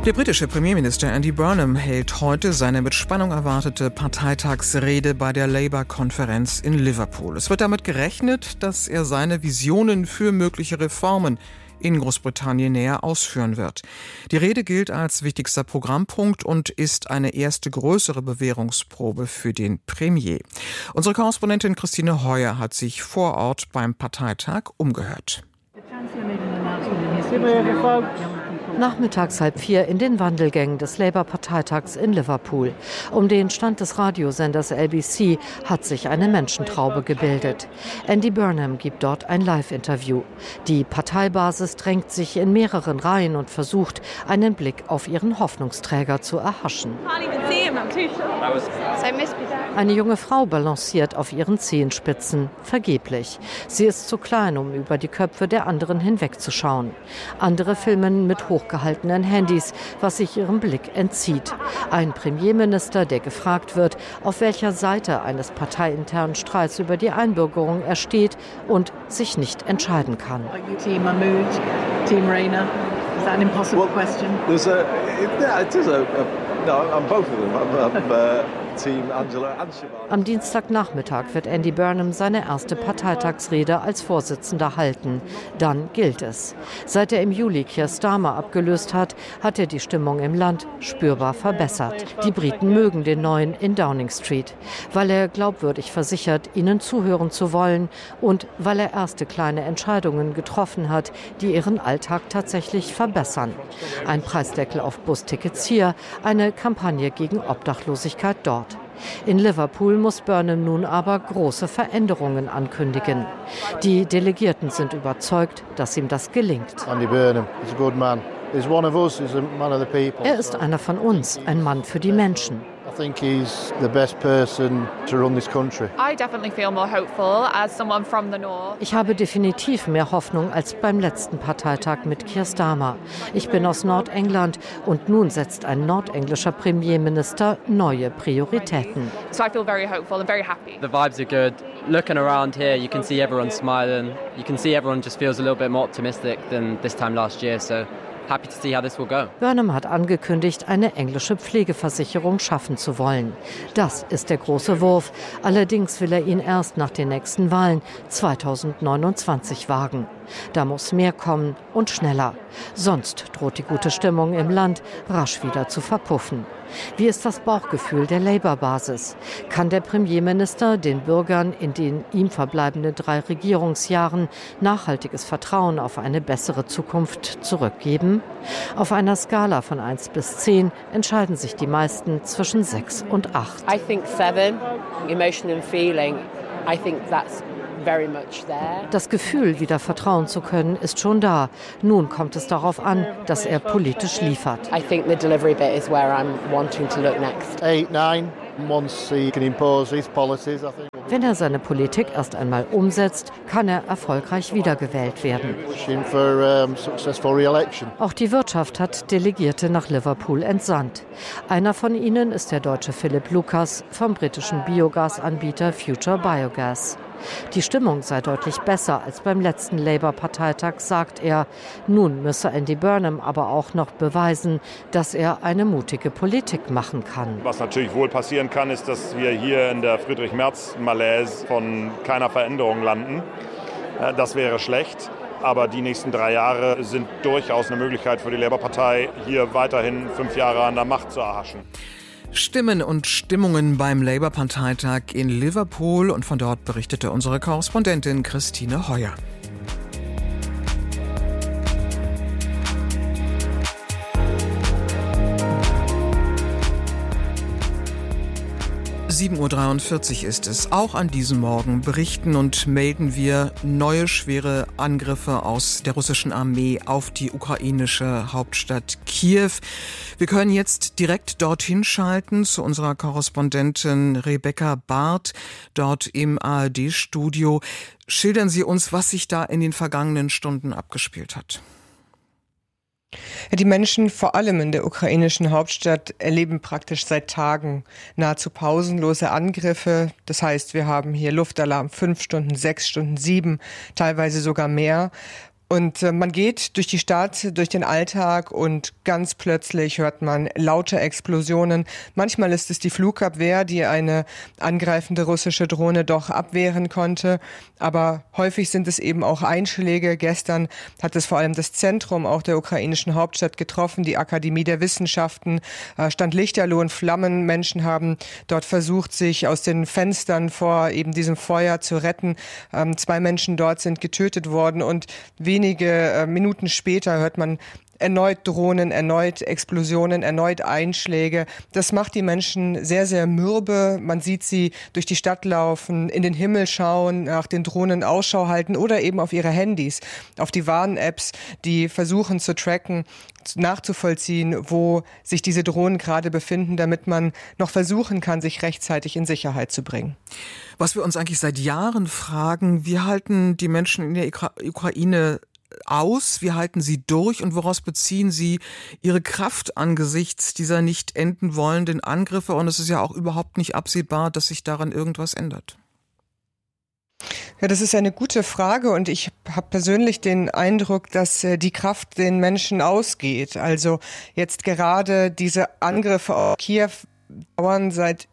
Der britische Premierminister Andy Burnham hält heute seine mit Spannung erwartete Parteitagsrede bei der Labour-Konferenz in Liverpool. Es wird damit gerechnet, dass er seine Visionen für mögliche Reformen in Großbritannien näher ausführen wird. Die Rede gilt als wichtigster Programmpunkt und ist eine erste größere Bewährungsprobe für den Premier. Unsere Korrespondentin Christine Heuer hat sich vor Ort beim Parteitag umgehört. Nachmittags 3:30 in den Wandelgängen des Labour-Parteitags in Liverpool. Um den Stand des Radiosenders LBC hat sich eine Menschentraube gebildet. Andy Burnham gibt dort ein Live-Interview. Die Parteibasis drängt sich in mehreren Reihen und versucht, einen Blick auf ihren Hoffnungsträger zu erhaschen. Eine junge Frau balanciert auf ihren Zehenspitzen, vergeblich. Sie ist zu klein, um über die Köpfe der anderen hinwegzuschauen. Andere filmen mit hochgehaltenen Handys, was sich ihrem Blick entzieht. Ein Premierminister, der gefragt wird, auf welcher Seite eines parteiinternen Streits über die Einbürgerung er steht und sich nicht entscheiden kann. Team Mahmood, Team Rayner. Is that an impossible question? I'm both of them. Am Dienstagnachmittag wird Andy Burnham seine erste Parteitagsrede als Vorsitzender halten. Dann gilt es. Seit er im Juli Keir Starmer abgelöst hat, hat er die Stimmung im Land spürbar verbessert. Die Briten mögen den Neuen in Downing Street, weil er glaubwürdig versichert, ihnen zuhören zu wollen und weil er erste kleine Entscheidungen getroffen hat, die ihren Alltag tatsächlich verbessern. Ein Preisdeckel auf Bustickets hier, eine Kampagne gegen Obdachlosigkeit dort. In Liverpool muss Burnham nun aber große Veränderungen ankündigen. Die Delegierten sind überzeugt, dass ihm das gelingt. Andy Burnham is a good man. He's one of us. He's a man of the people. Er ist einer von uns, ein Mann für die Menschen. I think he's the best person to run this country. I definitely feel more hopeful as someone from the north. Ich habe definitiv mehr Hoffnung als beim letzten Parteitag mit Keir Starmer. Ich bin aus Nordengland und nun setzt ein nordenglischer Premierminister neue Prioritäten. So I feel very hopeful and very happy. The vibes are good. Looking around here, you can see everyone smiling. You can see everyone just feels a little bit more optimistic than this time last year. So happy to see how this will go. Burnham hat angekündigt, eine englische Pflegeversicherung schaffen zu wollen. Das ist der große Wurf. Allerdings will er ihn erst nach den nächsten Wahlen 2029 wagen. Da muss mehr kommen und schneller. Sonst droht die gute Stimmung im Land rasch wieder zu verpuffen. Wie ist das Bauchgefühl der Labour-Basis? Kann der Premierminister den Bürgern in den ihm verbleibenden 3 Regierungsjahren nachhaltiges Vertrauen auf eine bessere Zukunft zurückgeben? Auf einer Skala von 1 bis 10 entscheiden sich die meisten zwischen 6 und 8. I think 7, emotion and feeling. I think that's very much there. Das Gefühl, wieder vertrauen zu können, ist schon da. Nun kommt es darauf an, dass er politisch liefert. I think the delivery bit is where I'm wanting to look next. 8, 9, once he can impose his policies, I think. Wenn er seine Politik erst einmal umsetzt, kann er erfolgreich wiedergewählt werden. Auch die Wirtschaft hat Delegierte nach Liverpool entsandt. Einer von ihnen ist der Deutsche Philipp Lucas vom britischen Biogasanbieter Future Biogas. Die Stimmung sei deutlich besser als beim letzten Labour-Parteitag, sagt er. Nun müsse Andy Burnham aber auch noch beweisen, dass er eine mutige Politik machen kann. Was natürlich wohl passieren kann, ist, dass wir hier in der Friedrich-Merz-Malaise von keiner Veränderung landen. Das wäre schlecht. Aber die nächsten 3 Jahre sind durchaus eine Möglichkeit für die Labour-Partei, hier weiterhin 5 Jahre an der Macht zu erhaschen. Stimmen und Stimmungen beim Labour-Parteitag in Liverpool, und von dort berichtete unsere Korrespondentin Christine Heuer. 7:43 Uhr ist es. Auch an diesem Morgen berichten und melden wir neue schwere Angriffe aus der russischen Armee auf die ukrainische Hauptstadt Kiew. Wir können jetzt direkt dorthin schalten zu unserer Korrespondentin Rebecca Barth, dort im ARD-Studio. Schildern Sie uns, was sich da in den vergangenen Stunden abgespielt hat. Die Menschen, vor allem in der ukrainischen Hauptstadt, erleben praktisch seit Tagen nahezu pausenlose Angriffe. Das heißt, wir haben hier Luftalarm 5 Stunden, 6 Stunden, 7, teilweise sogar mehr. Und man geht durch die Stadt, durch den Alltag und ganz plötzlich hört man laute Explosionen. Manchmal ist es die Flugabwehr, die eine angreifende russische Drohne doch abwehren konnte. Aber häufig sind es eben auch Einschläge. Gestern hat es vor allem das Zentrum auch der ukrainischen Hauptstadt getroffen. Die Akademie der Wissenschaften stand lichterloh in Flammen. Menschen haben dort versucht, sich aus den Fenstern vor eben diesem Feuer zu retten. 2 Menschen dort sind getötet worden und wenige Minuten später hört man erneut Drohnen, erneut Explosionen, erneut Einschläge. Das macht die Menschen sehr, sehr mürbe. Man sieht sie durch die Stadt laufen, in den Himmel schauen, nach den Drohnen Ausschau halten oder eben auf ihre Handys, auf die Warn-Apps, die versuchen zu tracken, nachzuvollziehen, wo sich diese Drohnen gerade befinden, damit man noch versuchen kann, sich rechtzeitig in Sicherheit zu bringen. Was wir uns eigentlich seit Jahren fragen, wie halten die Menschen in der Ukraine aus, wie halten sie durch und woraus beziehen sie ihre Kraft angesichts dieser nicht enden wollenden Angriffe? Und es ist ja auch überhaupt nicht absehbar, dass sich daran irgendwas ändert. Ja, das ist eine gute Frage und ich habe persönlich den Eindruck, dass die Kraft den Menschen ausgeht. Also jetzt gerade diese Angriffe auf Kiew dauern seit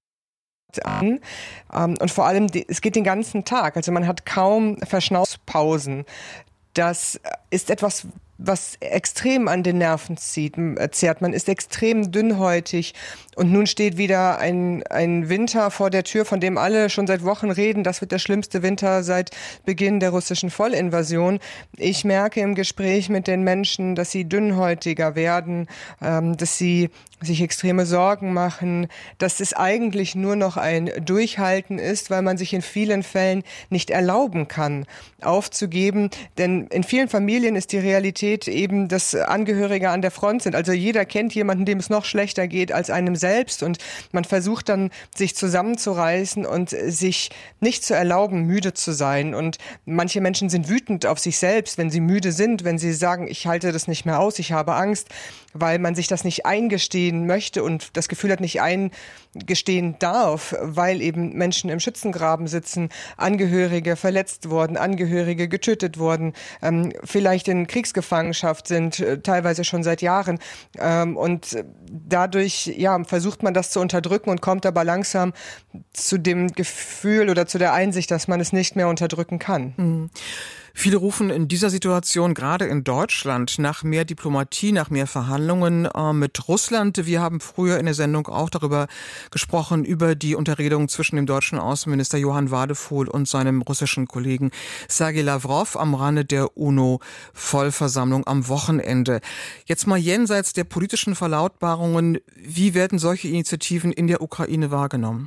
an und vor allem es geht den ganzen Tag. Also man hat kaum Verschnaufpausen. Das ist etwas, was extrem an den Nerven zerrt. Man ist extrem dünnhäutig und nun steht wieder ein Winter vor der Tür, von dem alle schon seit Wochen reden. Das wird der schlimmste Winter seit Beginn der russischen Vollinvasion. Ich merke im Gespräch mit den Menschen, dass sie dünnhäutiger werden, dass sie sich extreme Sorgen machen, dass es eigentlich nur noch ein Durchhalten ist, weil man sich in vielen Fällen nicht erlauben kann, aufzugeben. Denn in vielen Familien ist die Realität eben, dass Angehörige an der Front sind. Also jeder kennt jemanden, dem es noch schlechter geht als einem selbst. Und man versucht dann, sich zusammenzureißen und sich nicht zu erlauben, müde zu sein. Und manche Menschen sind wütend auf sich selbst, wenn sie müde sind, wenn sie sagen, ich halte das nicht mehr aus, ich habe Angst, weil man sich das nicht eingestehen möchte und das Gefühl hat, nicht eingestehen darf, weil eben Menschen im Schützengraben sitzen, Angehörige verletzt wurden, Angehörige getötet wurden, vielleicht in Kriegsgefangenschaft sind, teilweise schon seit Jahren. Und dadurch versucht man das zu unterdrücken und kommt aber langsam zu dem Gefühl oder zu der Einsicht, dass man es nicht mehr unterdrücken kann. Mhm. Viele rufen in dieser Situation, gerade in Deutschland, nach mehr Diplomatie, nach mehr Verhandlungen mit Russland. Wir haben früher in der Sendung auch darüber gesprochen, über die Unterredung zwischen dem deutschen Außenminister Johann Wadephul und seinem russischen Kollegen Sergei Lavrov am Rande der UNO-Vollversammlung am Wochenende. Jetzt mal jenseits der politischen Verlautbarungen, wie werden solche Initiativen in der Ukraine wahrgenommen?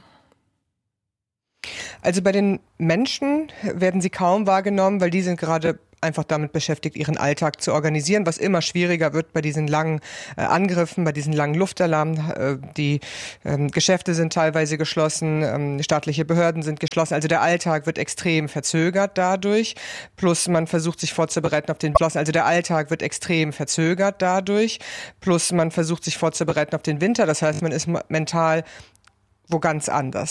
Also bei den Menschen werden sie kaum wahrgenommen, weil die sind gerade einfach damit beschäftigt, ihren Alltag zu organisieren, was immer schwieriger wird bei diesen langen Angriffen, bei diesen langen Luftalarmen. Die Geschäfte sind teilweise geschlossen, staatliche Behörden sind geschlossen. Also der Alltag wird extrem verzögert dadurch. Plus man versucht sich vorzubereiten auf den Also der Alltag wird extrem verzögert dadurch. Plus man versucht sich vorzubereiten auf den Winter. Das heißt, man ist mental wo ganz anders.